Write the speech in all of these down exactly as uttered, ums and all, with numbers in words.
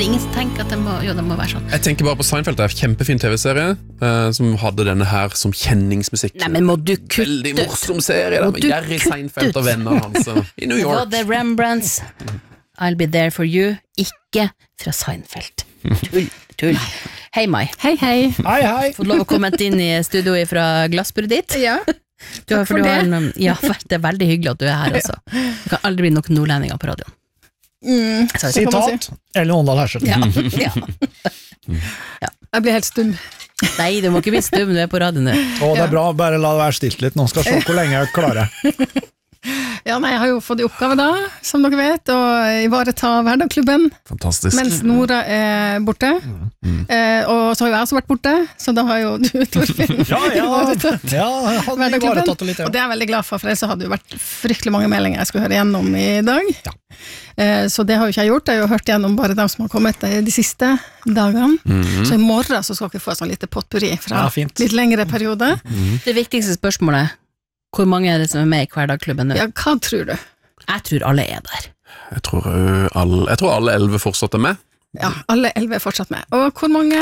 det ingen som tenker at det må, jo, det må være sånn. Jeg tenker bare på Seinfeld, det er en kjempefin tv-serie uh, som hadde denne her som kjenningsmusikk. Nei, men må du kutte ut? Veldig morsom serie da, med Jerry Seinfeld og venner hans uh, i New York. Det var The Rembrandts, I'll be there for you, ikke fra Seinfeld. Tull, tull. Hei Mai. Hei, hei. Hei, hei. Fått lov å komme inn i studio fra glassbordet ditt. Ja, Du har, takk for du har det. En, ja, det er veldig hyggelig at du er her også. Det kan aldri bli noen nordlendinger på radioen. Mm, Så, det kan man si. Sitat, Ellen Åndal Hersel. ja, ja. Jeg blir helt stum. Nei, du må ikke bli stum, du er på radio nå. Å, det er bra, bare la det være stilt litt. Nå skal jeg se hvor lenge jeg klarer. Ja, nei, jeg har jo fått i oppgave da, som dere vet, å ivareta Hverdagklubben, Fantastisk. mens Nora er borte. Mm. Eh, og så har jo jeg også vært borte, så da har jo du, Torfinn, Ja, ja, ivaretatt ja jeg hadde Hverdagklubben. ivaretatt det litt. Og Ja. det er jeg veldig glad for, for ellers så hadde det jo vært fryktelig mange meldinger jeg skulle høre gjennom i dag. Ja. Eh, så det har jo ikke jeg gjort, jeg har jo hørt gjennom bare dem som har kommet de siste dagene. Mm. Så i morgen så skal dere få et sånn lite potpurri fra Ja, fint. litt lengre periode. Det viktigste spørsmålet, hvor mange er det som er med i Hverdagklubben nå? Ja, hva tror du? Jeg tror alle er der. Jeg tror, uh, alle, jeg tror alle elleve fortsatt er med. Ja, alle elleve er fortsatt med. Og hvor mange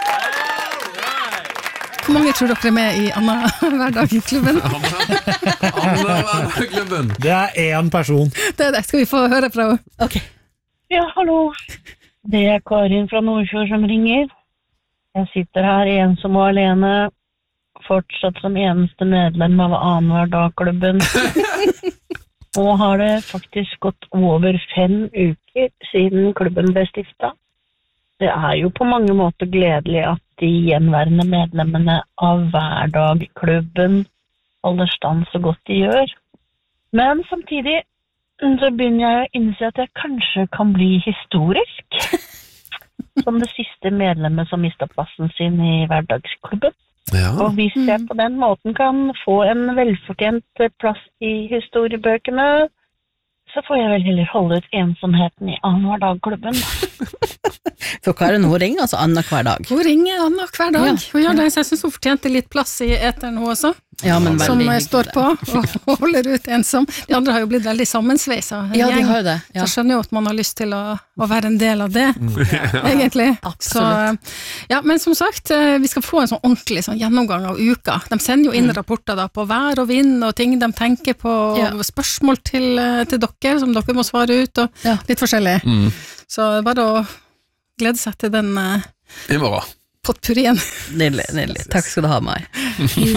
Hvor mange tror dere er med i Anna Hverdagklubben? Anna-klubben. Det er én person. Det er det, skal vi få høre fra henne. Ok. Ja, hallo. Det er Karin fra Nordfjord som ringer. Jeg sitter her ensom og alene, fortsatt som eneste medlem av Annenhver dag-klubben. Nå har det faktisk gått over fem uker siden klubben ble stiftet. Det er jo på mange måter gledelig at de gjenværende medlemmene av Hverdagklubben holder stand så godt de gjør. Men samtidig så begynner jeg å innse at jeg kanskje kan bli historisk. Som det siste medlemmet som mistet plassen sin i Hverdagsklubben. Ja. Og hvis jeg på den måten kan få en velfortjent plass i historiebøkene, så får jeg vel heller holde ut ensomheten i Annenhver dag-klubben. For Karin, hun ringer altså Anna hver dag. Hun ringer Anna hver dag. Ja. Hun gjør det, så jeg synes hun fortjente litt plass i eteren hun også, Ja, men som veldig eh, hyggelig. står på og holder ut ensom. De andre har jo blitt veldig sammensveisa. Ja, de har jo det. Så Ja. jeg skjønner jo at man har lyst til å, å være en del av det, egentlig. Absolutt. Så, ja, men som sagt, eh, vi skal få en sånn ordentlig sånn gjennomgang av uka. De sender jo inn rapporter da på vær og vind og ting de tenker på, Ja. og spørsmål til, eh, til dere, som dere må svare ut, og Ja. litt forskjellig. Mm. Så bare å glede seg til den eh, I morgen. potpurrien. Nydelig, nydelig. Takk skal du ha, Mai.